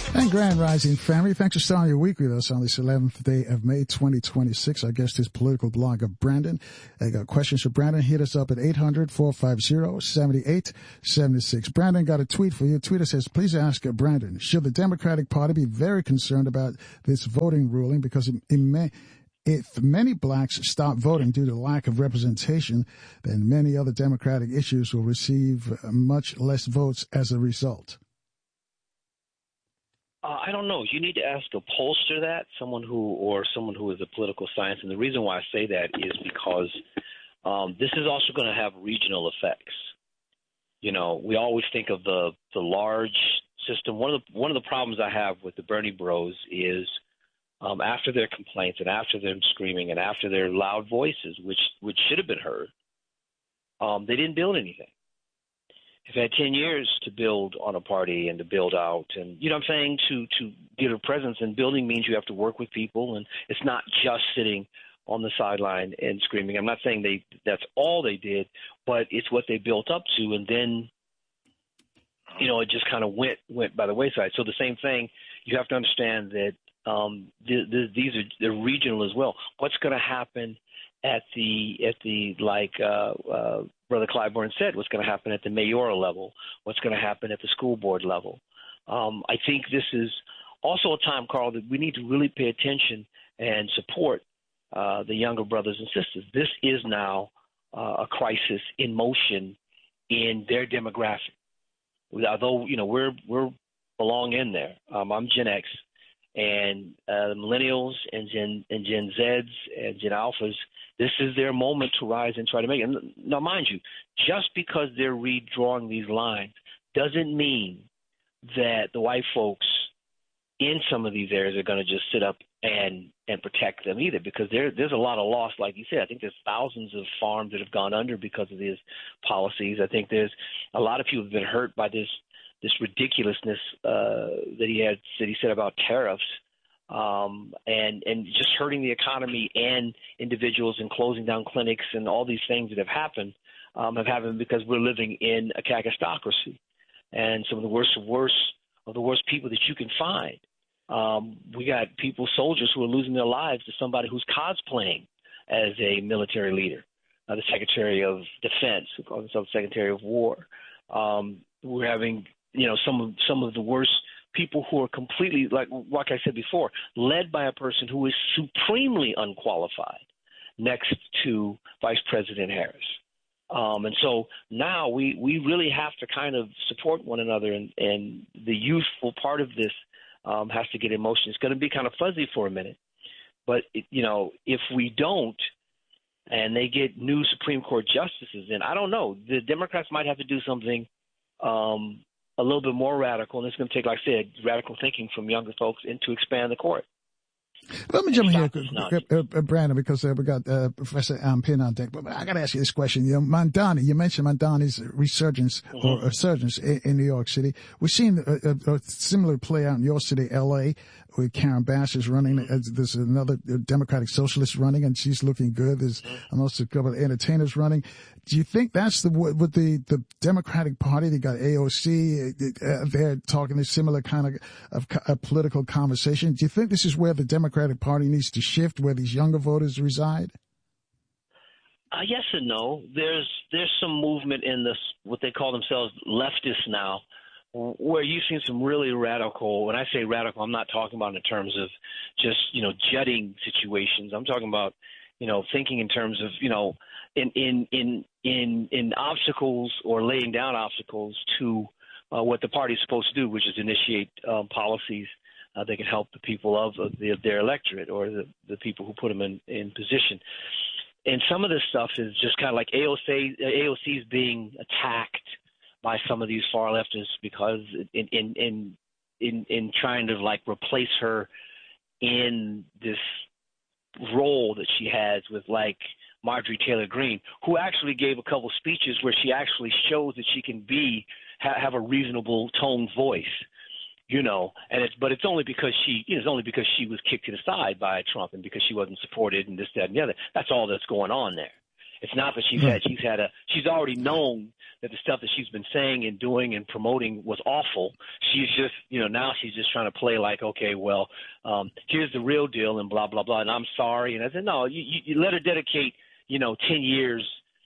And Grand Rising family, thanks for starting your week with us on this 11th day of May 2026. Our guest is political blogger Brandon. I got questions for Brandon. Hit us up at 800-450-7876. Brandon got a tweet for you. Twitter says, please ask Brandon, should the Democratic Party be very concerned about this voting ruling? Because if many blacks stop voting due to lack of representation, then many other Democratic issues will receive much less votes as a result. I don't know. You need to ask a pollster that, someone who is a political science. And the reason why I say that is because this is also going to have regional effects. You know, we always think of the large system. One of the problems I have with the Bernie Bros is after their complaints and after them screaming and after their loud voices, which should have been heard, they didn't build anything. They've had 10 years to build on a party and to build out. And, you know what I'm saying, to get a presence. And building means you have to work with people. And it's not just sitting on the sideline and screaming. I'm not saying that's all they did, but it's what they built up to. And then, you know, it just kind of went by the wayside. So the same thing, you have to understand that they're regional as well. What's going to happen at the Brother Clyburn said, what's going to happen at the mayoral level, what's going to happen at the school board level. I think this is also a time, Carl, that we need to really pay attention and support the younger brothers and sisters. This is now a crisis in motion in their demographic. Although, you know, we're belong in there. I'm Gen X, and the millennials and Gen Zs and Gen Alphas, this is their moment to rise and try to make it. Now, mind you, just because they're redrawing these lines doesn't mean that the white folks in some of these areas are going to just sit up and protect them either, because there's a lot of loss, like you said. I think there's thousands of farms that have gone under because of these policies. I think there's a lot of people who have been hurt by this ridiculousness that he said about tariffs, and just hurting the economy and individuals and closing down clinics and all these things that have happened because we're living in a cacistocracy and some of the worst of the worst people that you can find. We got soldiers who are losing their lives to somebody who's cosplaying as a military leader, the Secretary of Defense, who calls himself Secretary of War. We're having, you know, some of the worst people who are completely, like I said before, led by a person who is supremely unqualified next to Vice President Harris. And so now we really have to kind of support one another, and the youthful part of this has to get in motion. It's going to be kind of fuzzy for a minute, but, you know, if we don't, and they get new Supreme Court justices in, I don't know, the Democrats might have to do something a little bit more radical, and it's going to take, like I said, radical thinking from younger folks and to expand the court. Let me jump in here, Brandon, because we got Professor Pinn on deck. But I got to ask you this question. You know, Mamdani, you mentioned Mamdani's resurgence or resurgence in New York City. We've seen a similar play out in your city, L.A., with Karen Bass is running. There's another Democratic Socialist running, and she's looking good. There's almost a couple of entertainers running. Do you think that's with the Democratic Party? They got AOC. They're talking a similar kind of a political conversation. Do you think this is where the Democratic Party needs to shift, where these younger voters reside? Yes and no. There's some movement in this, what they call themselves leftists now, where you've seen some really radical. When I say radical, I'm not talking about in terms of just, you know, jutting situations. I'm talking about, you know, thinking in terms of, you know, in obstacles or laying down obstacles to what the party is supposed to do, which is initiate policies that can help the people of their electorate or the people who put them in position. And some of this stuff is just kind of like AOC is being attacked by some of these far leftists because in trying to like replace her in this role that she has with like Marjorie Taylor Greene, who actually gave a couple speeches where she actually shows that she can have a reasonable toned voice, you know, and it's only because she was kicked to the side by Trump and because she wasn't supported and this, that, and the other. That's all that's going on there. It's not that she's already known that the stuff that she's been saying and doing and promoting was awful. She's just, now she's just trying to play like, okay, well, here's the real deal and blah, blah, blah. And I'm sorry. And I said, no, you let her dedicate, 10 years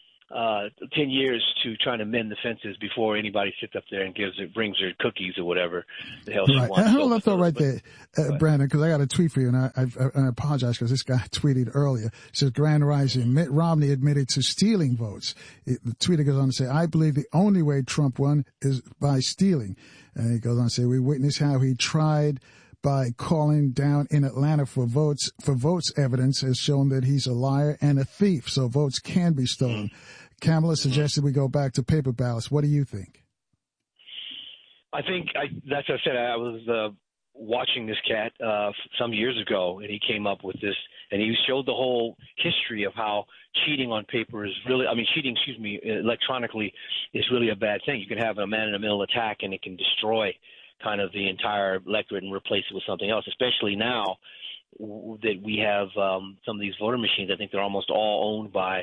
to trying to mend the fences before anybody sits up there and brings her cookies or whatever the hell she wants. Hold that thought right there, Brandon, because I got a tweet for you, and I apologize because this guy tweeted earlier. It says, Grand Rising, Mitt Romney admitted to stealing votes. The tweeter goes on to say, I believe the only way Trump won is by stealing. And he goes on to say, we witnessed how he tried by calling down in Atlanta for votes evidence has shown that he's a liar and a thief, so votes can be stolen. Kamala suggested we go back to paper ballots. What do you think? I think that's what I said. I was watching this cat some years ago, and he came up with this, and he showed the whole history of how cheating on paper is really, electronically is really a bad thing. You can have a man-in-the-middle attack, and it can destroy kind of the entire electorate and replace it with something else, especially now that we have some of these voter machines. I think they're almost all owned by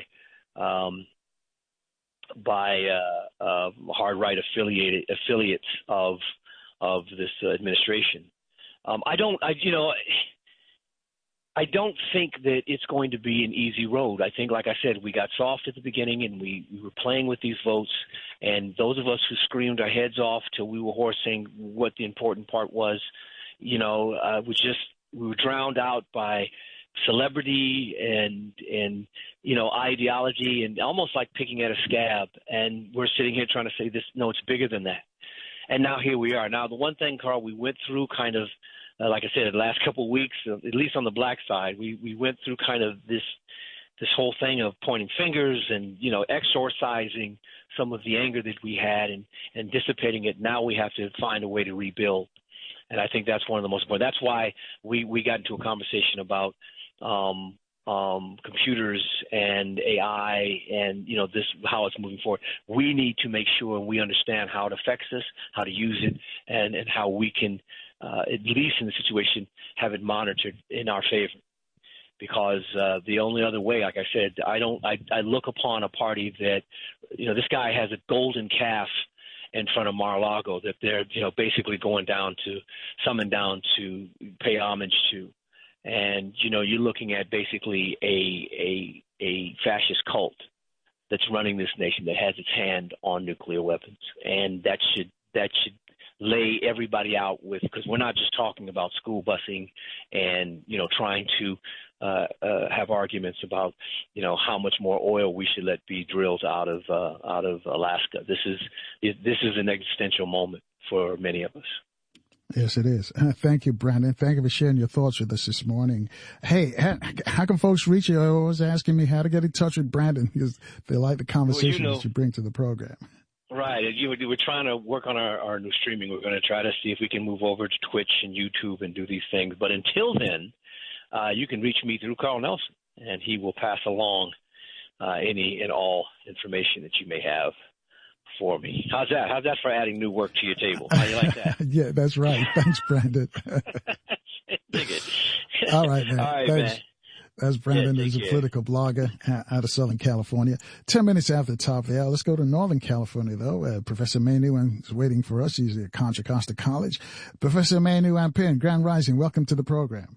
hard right affiliates of this administration. I don't think that it's going to be an easy road. I think, like I said, we got soft at the beginning, and we were playing with these votes. And those of us who screamed our heads off till we were hoarse saying what the important part was, we were drowned out by celebrity and ideology, and almost like picking at a scab. And we're sitting here trying to say this. No, it's bigger than that. And now here we are. Now, the one thing, Carl, we went through kind of, like I said, the last couple of weeks, at least on the black side, we went through kind of this whole thing of pointing fingers and, exorcising some of the anger that we had and dissipating it. Now we have to find a way to rebuild. And I think that's one of the most important. That's why we got into a conversation about computers and AI and, how it's moving forward. We need to make sure we understand how it affects us, how to use it, and how we can, at least in the situation, have it monitored in our favor. Because the only other way, like I said, I look upon a party that, this guy has a golden calf in front of Mar-a-Lago that they're, basically summoned down to pay homage to. And, you're looking at basically a fascist cult that's running this nation that has its hand on nuclear weapons. And that should lay everybody out with, because we're not just talking about school busing and, trying to have arguments about, how much more oil we should let be drilled out of Alaska. This is an existential moment for many of us. Yes, it is. Thank you, Brandon. Thank you for sharing your thoughts with us this morning. Hey, how can folks reach you? They're always asking me how to get in touch with Brandon because they like the conversation that you bring to the program. Right. We're trying to work on our new streaming. We're going to try to see if we can move over to Twitch and YouTube and do these things. But until then, you can reach me through Carl Nelson, and he will pass along any and all information that you may have for me. How's that? How's that for adding new work to your table? How do you like that? Yeah, that's right. Thanks, Brandon. Dig it. All right, man. All right, Thanks. man. That's Brandon, who's a political blogger out of Southern California. 10 minutes after the top of the hour. Let's go to Northern California, though. Professor Manu is waiting for us. He's at Contra Costa College. Professor Manu Ampin, Grand Rising, welcome to the program.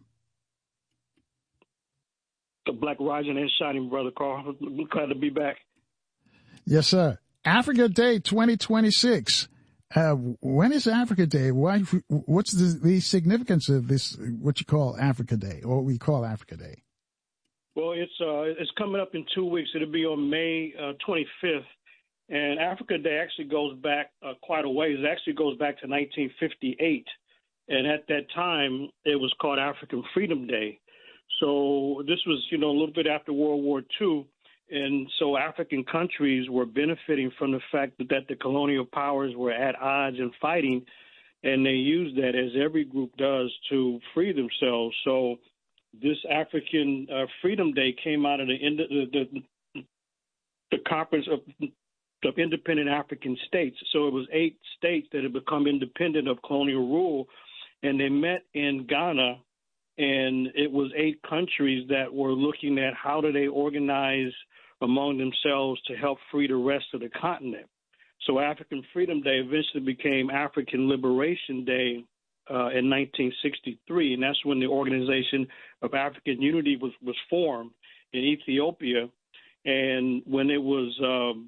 The Black Rising and Shining, Brother Carl. Glad to be back. Yes, sir. Africa Day 2026. When is Africa Day? What's the significance of this, what you call Africa Day, or what we call Africa Day? Well, it's coming up in 2 weeks. It'll be on May 25th. And Africa Day actually goes back quite a ways. It actually goes back to 1958. And at that time, it was called African Freedom Day. So this was, a little bit after World War II. And so African countries were benefiting from the fact that the colonial powers were at odds and fighting, and they used that, as every group does, to free themselves. So this African Freedom Day came out of the Conference of Independent African States. So it was 8 states that had become independent of colonial rule, and they met in Ghana. And it was 8 countries that were looking at how do they organize among themselves to help free the rest of the continent. So African Freedom Day eventually became African Liberation Day in 1963, and that's when the Organization of African Unity was formed in Ethiopia. And when it was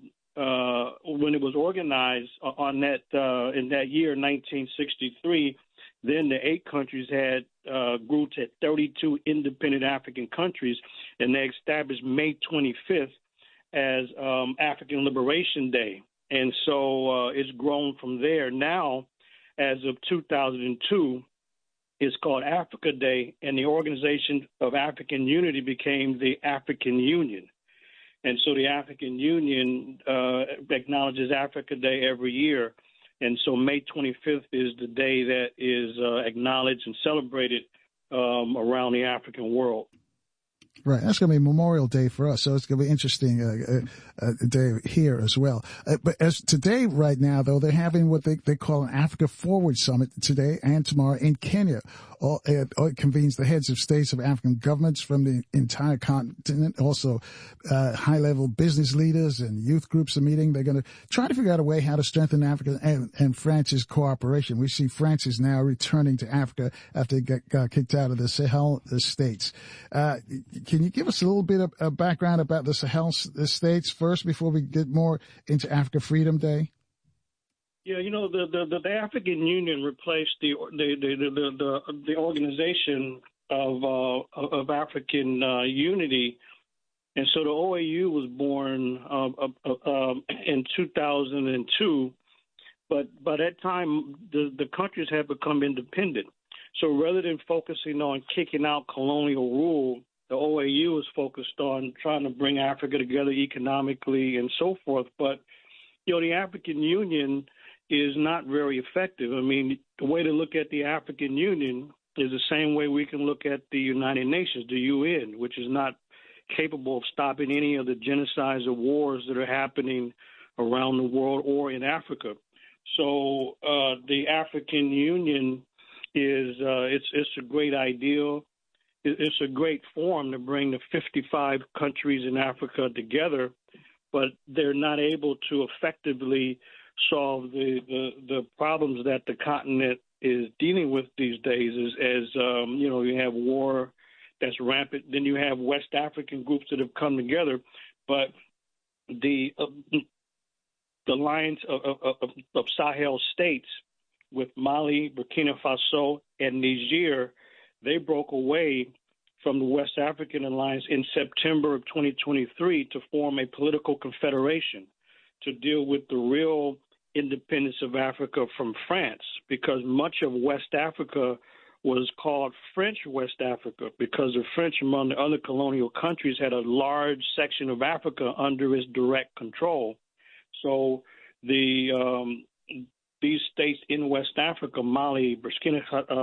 organized on that in that year, 1963, then the 8 countries had grew to 32 independent African countries, and they established May 25th as African Liberation Day. And so it's grown from there. Now, as of 2002, it's called Africa Day, and the Organization of African Unity became the African Union. And so the African Union acknowledges Africa Day every year. And so May 25th is the day that is acknowledged and celebrated around the African world. Right. That's going to be Memorial Day for us. So it's going to be interesting day here as well. But as today, right now, though, they're having what they call an Africa Forward Summit today and tomorrow in Kenya. It convenes the heads of states of African governments from the entire continent. Also, high-level business leaders and youth groups are meeting. They're going to try to figure out a way how to strengthen Africa and France's cooperation. We see France is now returning to Africa after it got kicked out of the Sahel states. Can you give us a little bit of background about the Sahel states first before we get more into Africa Freedom Day? Yeah, the African Union replaced the Organization of African Unity, and so the OAU was born in 2002. But by that time, the countries had become independent. So rather than focusing on kicking out colonial rule, the OAU was focused on trying to bring Africa together economically and so forth. But the African Union is not very effective. I mean, the way to look at the African Union is the same way we can look at the United Nations, the UN, which is not capable of stopping any of the genocides or wars that are happening around the world or in Africa. So the African Union is it's a great ideal. It's a great forum to bring the 55 countries in Africa together, but they're not able to effectively solve the problems that the continent is dealing with these days. You have war that's rampant. Then you have West African groups that have come together, but the alliance of Sahel states with Mali, Burkina Faso, and Niger, they broke away from the West African Alliance in September of 2023 to form a political confederation to deal with the real independence of Africa from France, because much of West Africa was called French West Africa because the French, among the other colonial countries, had a large section of Africa under its direct control. So these states in West Africa, Mali, Burkina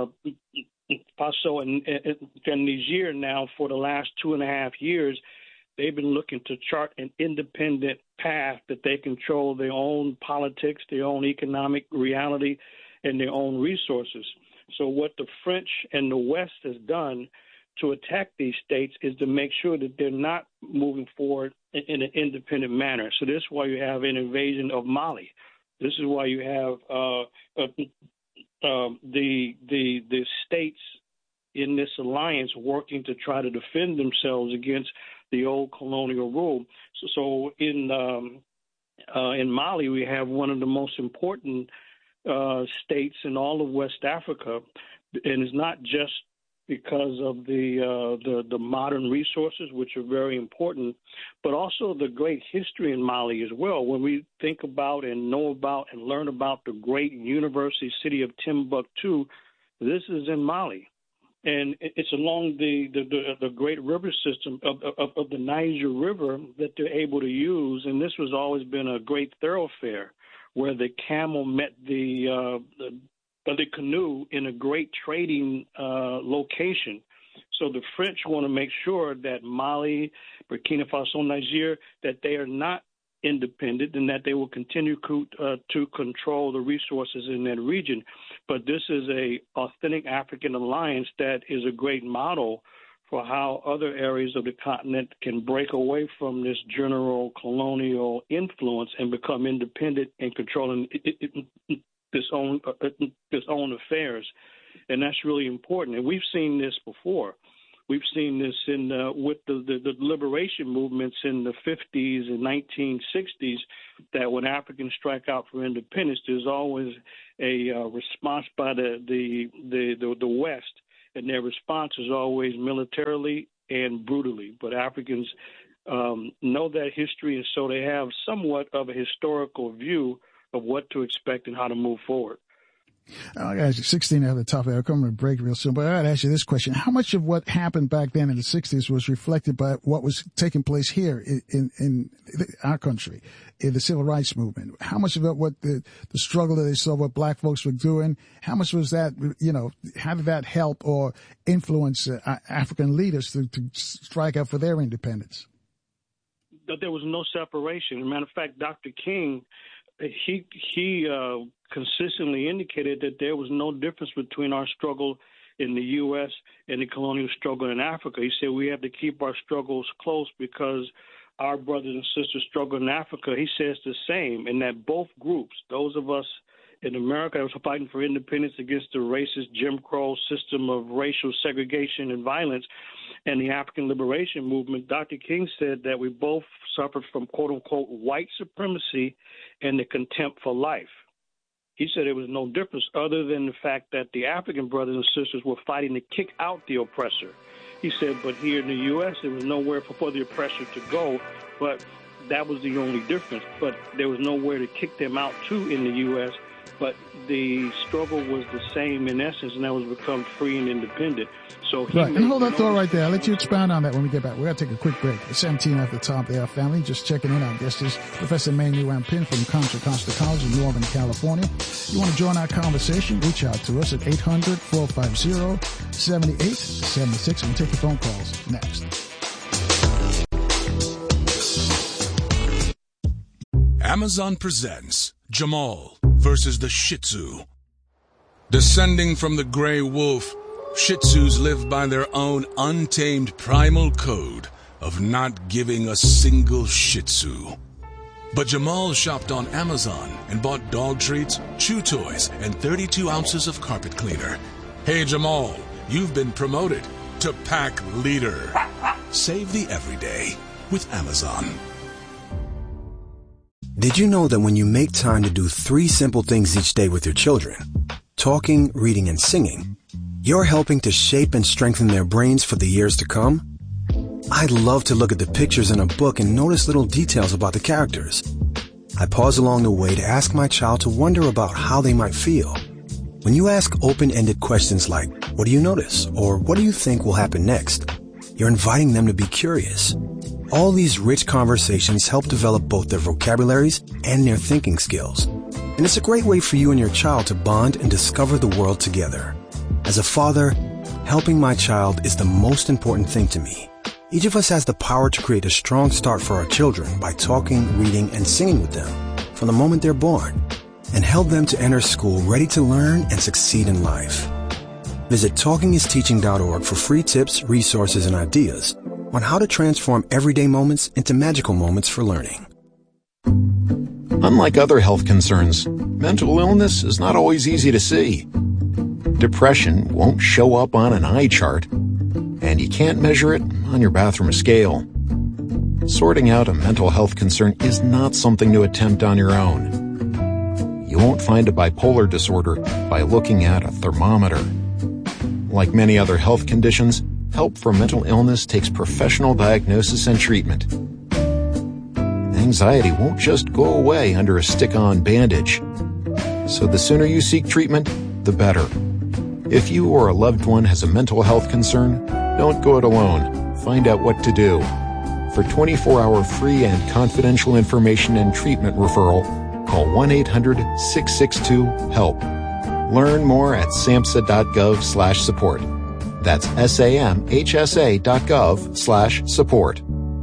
Faso, and Niger now, for the last 2.5 years, they've been looking to chart an independent path that they control their own politics, their own economic reality, and their own resources. So what the French and the West has done to attack these states is to make sure that they're not moving forward in an independent manner. So this is why you have an invasion of Mali. This is why you have the states in this alliance working to try to defend themselves against the old colonial rule. So in Mali, we have one of the most important states in all of West Africa, and it's not just because of the modern resources, which are very important, but also the great history in Mali as well. When we think about and know about and learn about the great university city of Timbuktu, this is in Mali. And it's along the great river system of the Niger River that they're able to use. And this has always been a great thoroughfare where the camel met the canoe in a great trading location. So the French want to make sure that Mali, Burkina Faso, Niger, that they are not independent and that they will continue to control the resources in that region. But this is a authentic African alliance that is a great model for how other areas of the continent can break away from this general colonial influence and become independent and controlling its own affairs. And that's really important. And we've seen this before. We've seen this with the liberation movements in the 50s and 1960s, that when Africans strike out for independence, there's always a response by the West, and their response is always militarily and brutally. But Africans know that history, and so they have somewhat of a historical view of what to expect and how to move forward. I got 16 at the top. I'll come to a break real soon, but I got to ask you this question. How much of what happened back then in the 60s was reflected by what was taking place here in our country, in the civil rights movement? How much of it, what the struggle that they saw, what black folks were doing, how much was that, how did that help or influence African leaders to strike out for their independence? There was no separation. As a matter of fact, Dr. King, he consistently indicated that there was no difference between our struggle in the U.S. and the colonial struggle in Africa. He said we have to keep our struggles close because our brothers and sisters struggle in Africa. He says the same, and that both groups, those of us in America that was fighting for independence against the racist Jim Crow system of racial segregation and violence, and the African liberation movement, Dr. King said that we both suffered from, quote-unquote, white supremacy and the contempt for life. He said there was no difference other than the fact that the African brothers and sisters were fighting to kick out the oppressor. He said, but here in the U.S., there was nowhere for the oppressor to go, but that was the only difference. But there was nowhere to kick them out to in the U.S., but the struggle was the same in essence, and that was become free and independent. So right, and hold that thought right there. I'll let you expound on that when we get back. We're going to take a quick break. It's 17 at the top there, family. Just checking in. Our guest is Professor Manuel M. Pin from Contra Costa College in Northern California. You want to join our conversation? Reach out to us at 800-450-7876. We'll take your phone calls next. Amazon presents Jamal versus the Shih Tzu. Descending from the gray wolf, Shih Tzus live by their own untamed primal code of not giving a single Shih Tzu. But Jamal shopped on Amazon and bought dog treats, chew toys, and 32 ounces of carpet cleaner. Hey Jamal, you've been promoted to pack leader. Save the everyday with Amazon. Did you know that when you make time to do 3 simple things each day with your children, talking, reading, and singing, you're helping to shape and strengthen their brains for the years to come? I love to look at the pictures in a book and notice little details about the characters. I pause along the way to ask my child to wonder about how they might feel. When you ask open-ended questions like, what do you notice? Or what do you think will happen next? You're inviting them to be curious. All these rich conversations help develop both their vocabularies and their thinking skills. And it's a great way for you and your child to bond and discover the world together. As a father, helping my child is the most important thing to me. Each of us has the power to create a strong start for our children by talking, reading, and singing with them from the moment they're born, and help them to enter school ready to learn and succeed in life. Visit talkingisteaching.org for free tips, resources, and ideas on how to transform everyday moments into magical moments for learning. Unlike other health concerns, mental illness is not always easy to see. Depression won't show up on an eye chart, and you can't measure it on your bathroom scale. Sorting out a mental health concern is not something to attempt on your own. You won't find a bipolar disorder by looking at a thermometer. Like many other health conditions, help for mental illness takes professional diagnosis and treatment. Anxiety won't just go away under a stick-on bandage. So the sooner you seek treatment, the better. If you or a loved one has a mental health concern, don't go it alone. Find out what to do. For 24-hour free and confidential information and treatment referral, call 1-800-662-HELP. Learn more at samhsa.gov/support. That's samhsa.gov/support.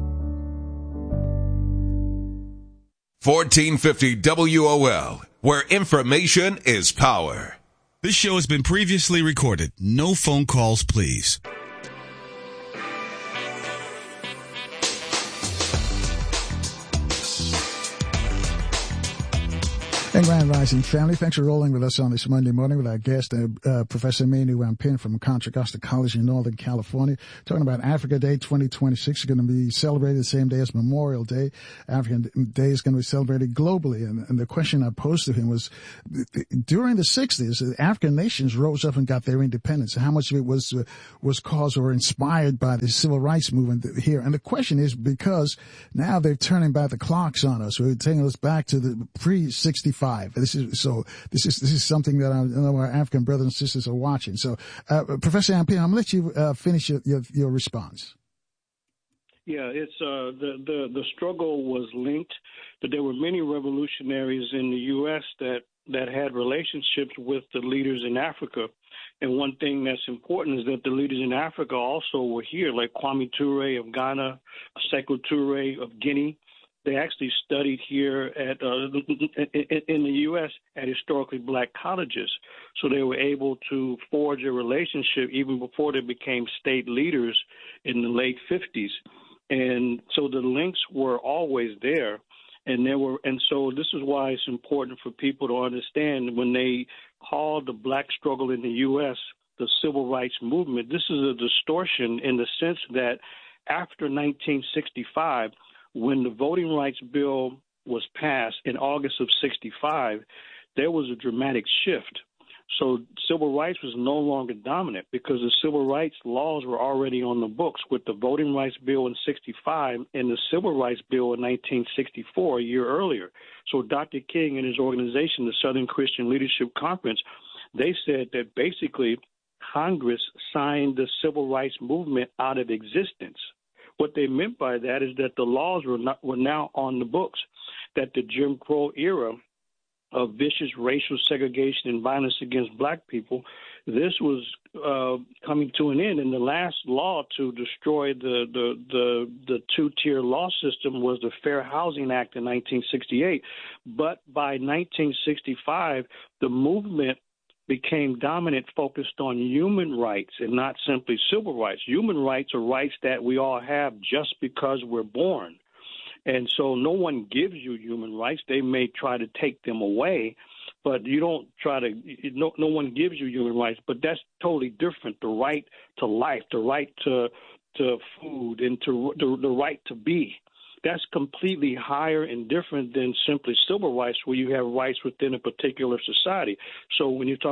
1450 WOL, where information is power. This show has been previously recorded. No phone calls, please. Hey, Grand Rising family. Thanks for rolling with us on this Monday morning with our guest, Professor Manu Rampin from Contra Costa College in Northern California, talking about Africa Day 2026. It's going to be celebrated the same day as Memorial Day. African Day is going to be celebrated globally. And the question I posed to him was, during the 60s, the African nations rose up and got their independence. How much of it was caused or inspired by the civil rights movement here? And the question is because now they're turning back the clocks on us. We're taking us back to the pre-65. This is something that I know our African brothers and sisters are watching. So, Professor Rampin, I'm going to let you finish your response. Yeah, it's the struggle was linked. That there were many revolutionaries in the U.S. that had relationships with the leaders in Africa. And one thing that's important is that the leaders in Africa also were here, like Kwame Ture of Ghana, Sekou Toure of Guinea. They actually studied here at in the U.S. at historically black colleges. So they were able to forge a relationship even before they became state leaders in the late 50s. And so the links were always there. And so this is why it's important for people to understand when they call the black struggle in the U.S. the civil rights movement, this is a distortion in the sense that after 1965, when the Voting Rights Bill was passed in August of 65, there was a dramatic shift. So civil rights was no longer dominant because the civil rights laws were already on the books with the Voting Rights Bill in 65 and the Civil Rights Bill in 1964, a year earlier. So Dr. King and his organization, the Southern Christian Leadership Conference, they said that basically Congress signed the civil rights movement out of existence. What they meant by that is that the laws were now on the books, that the Jim Crow era of vicious racial segregation and violence against black people, this was coming to an end. And the last law to destroy the two-tier law system was the Fair Housing Act in 1968. But by 1965, the movement became dominant, focused on human rights and not simply civil rights. Human rights are rights that we all have just because we're born. And so no one gives you human rights. They may try to take them away, but you don't try to – no one gives you human rights. But that's totally different, the right to life, the right to food, and the right to be. That's completely higher and different than simply civil rights, where you have rights within a particular society. So when we're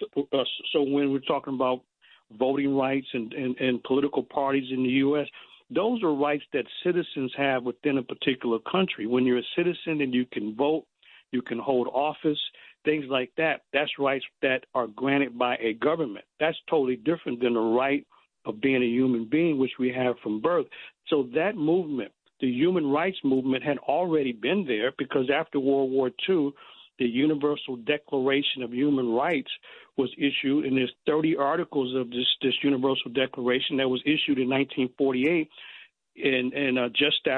talking about voting rights and political parties in the U.S., those are rights that citizens have within a particular country. When you're a citizen and you can vote, you can hold office, things like that, that's rights that are granted by a government. That's totally different than the right of being a human being, which we have from birth. So that movement, the human rights movement, had already been there because after World War II, the Universal Declaration of Human Rights was issued, and there's 30 articles of this Universal Declaration that was issued in 1948, and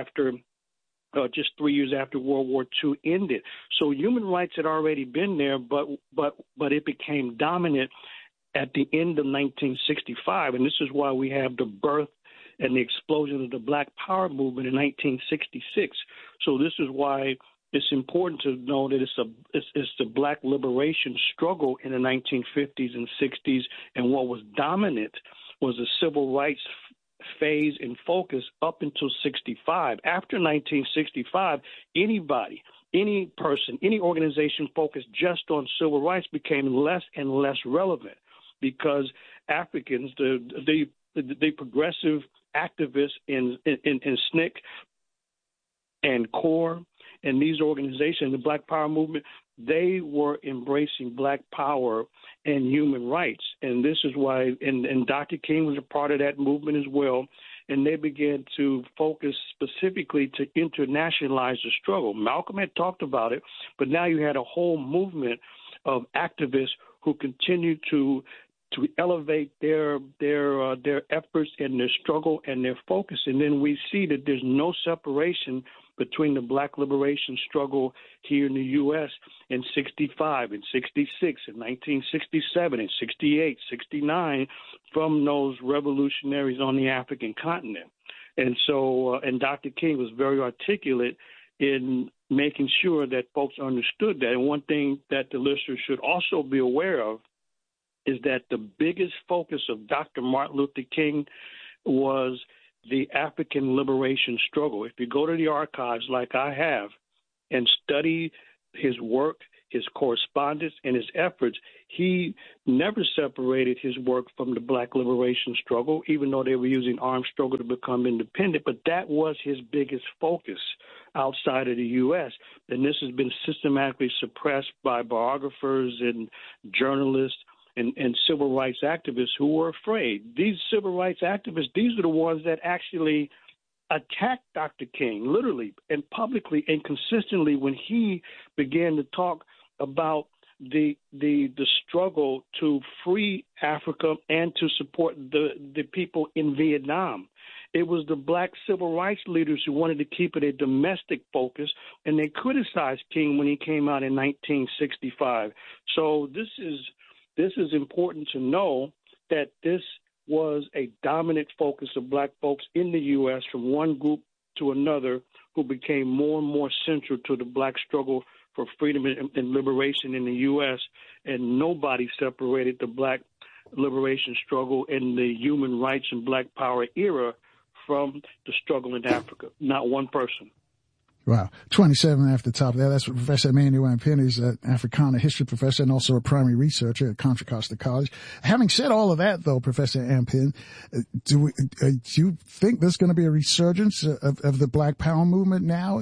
just 3 years after World War II ended. So human rights had already been there, but it became dominant at the end of 1965, and this is why we have the birth and the explosion of the Black Power movement in 1966. So this is why it's important to know that it's the Black liberation struggle in the 1950s and 60s, and what was dominant was the civil rights phase and focus up until 65. After 1965, anybody, any person, any organization focused just on civil rights became less and less relevant because Africans, the progressive activists in SNCC and CORE and these organizations, the Black Power movement, they were embracing Black power and human rights. And this is why, and Dr. King was a part of that movement as well, and they began to focus specifically to internationalize the struggle. Malcolm had talked about it, but now you had a whole movement of activists who continued to elevate their efforts and their struggle and their focus. And then we see that there's no separation between the Black liberation struggle here in the U.S. in 65 and 66 and 1967 and 68, 69 from those revolutionaries on the African continent. And so, and Dr. King was very articulate in making sure that folks understood that. And one thing that the listeners should also be aware of is that the biggest focus of Dr. Martin Luther King was the African liberation struggle. If you go to the archives like I have and study his work, his correspondence, and his efforts, he never separated his work from the black liberation struggle, even though they were using armed struggle to become independent. But that was his biggest focus outside of the U.S. And this has been systematically suppressed by biographers and journalists and civil rights activists who were afraid. These civil rights activists, these are the ones that actually attacked Dr. King, literally and publicly and consistently, when he began to talk about the struggle to free Africa and to support the people in Vietnam. It was the black civil rights leaders who wanted to keep it a domestic focus, and they criticized King when he came out in 1965. So this is important to know, that this was a dominant focus of black folks in the U.S. from one group to another, who became more and more central to the black struggle for freedom and liberation in the U.S., and nobody separated the black liberation struggle in the human rights and black power era from the struggle in Africa. Not one person. Wow. 27 after the top of that. That's Professor Emmanuel Ampin. He's an Africana history professor and also a primary researcher at Contra Costa College. Having said all of that, though, Professor Ampin, do you think there's going to be a resurgence of the Black Power movement now?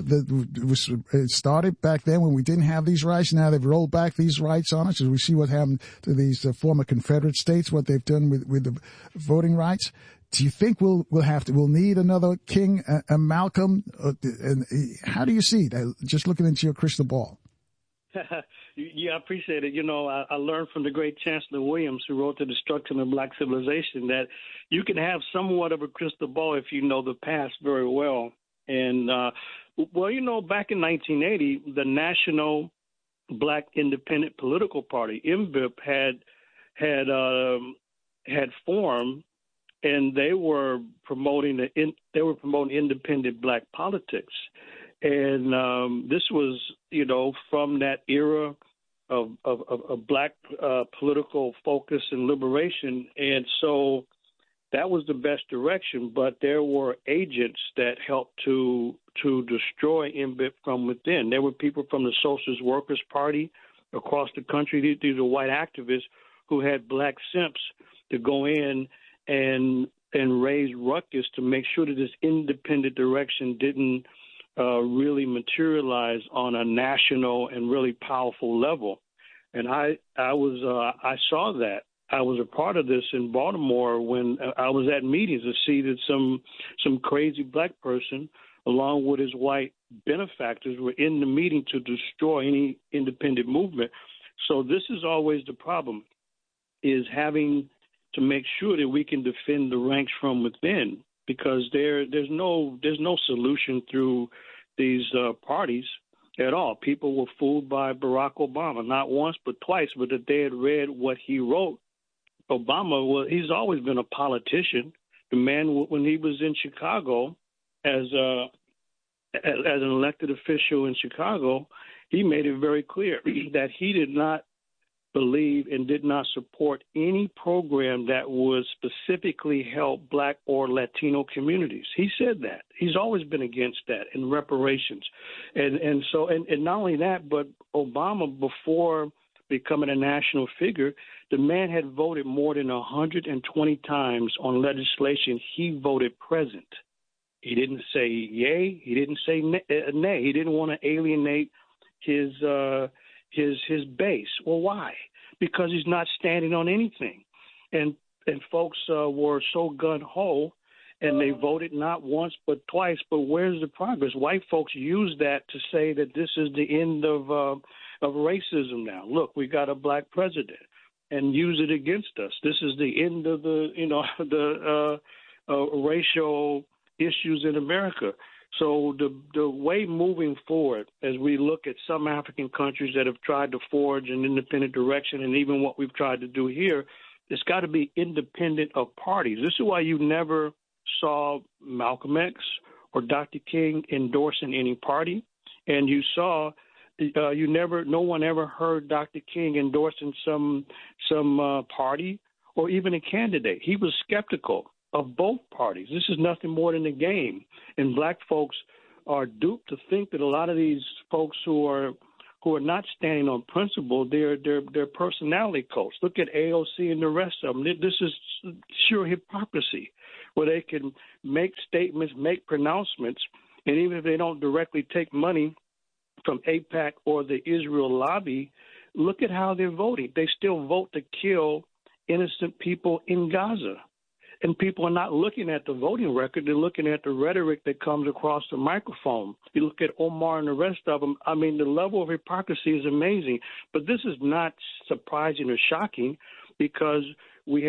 It started back then when we didn't have these rights. Now they've rolled back these rights on us. As we see what happened to these former Confederate states, what they've done with the voting rights. Do you think we'll need another King, a Malcolm? And how do you see that? Just looking into your crystal ball. Yeah, I appreciate it. You know, I learned from the great Chancellor Williams, who wrote The Destruction of Black Civilization, that you can have somewhat of a crystal ball if you know the past very well. And, well, you know, back in 1980, the National Black Independent Political Party, MBIP, had formed. And they were promoting independent black politics, and this was, you know, from that era of black political focus and liberation, and so that was the best direction. But there were agents that helped to destroy MBIP from within. There were people from the Socialist Workers Party across the country. These are white activists who had black simps to go in and raise ruckus to make sure that this independent direction didn't really materialize on a national and really powerful level. And I saw that. I was a part of this in Baltimore when I was at meetings to see that some crazy black person, along with his white benefactors, were in the meeting to destroy any independent movement. So this is always the problem, is having to make sure that we can defend the ranks from within, because there's no solution through these parties at all. People were fooled by Barack Obama, not once but twice, but that they had read what he wrote. He's always been a politician. The man, when he was in Chicago as an elected official in Chicago, he made it very clear that he did not believe and did not support any program that would specifically help black or Latino communities. He said that. He's always been against that and reparations. And not only that, but Obama, before becoming a national figure, the man had voted more than 120 times on legislation. He voted present. He didn't say yay. He didn't say nay. He didn't want to alienate his base. Well, why? Because he's not standing on anything. And folks were so gun-ho, and they voted not once but twice. But where's the progress? White folks use that to say that this is the end of racism now. Look, we got a black president, and use it against us. This is the end of the racial issues in America. So the way moving forward, as we look at some African countries that have tried to forge an independent direction, and even what we've tried to do here, it's got to be independent of parties. This is why you never saw Malcolm X or Dr. King endorsing any party. And you saw, no one ever heard Dr. King endorsing some party or even a candidate. He was skeptical of both parties. This is nothing more than a game. And black folks are duped to think that a lot of these folks who are not standing on principle, they're personality coats. Look at AOC and the rest of them. This is sheer hypocrisy, where they can make statements, make pronouncements, and even if they don't directly take money from AIPAC or the Israel lobby, look at how they're voting. They still vote to kill innocent people in Gaza. And people are not looking at the voting record. They're looking at the rhetoric that comes across the microphone. You look at Omar and the rest of them. I mean, the level of hypocrisy is amazing. But this is not surprising or shocking, because